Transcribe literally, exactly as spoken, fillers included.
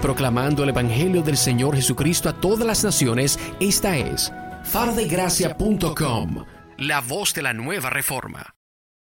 proclamando el Evangelio del Señor Jesucristo a todas las naciones. Esta es faro de gracia punto com, la voz de la nueva reforma.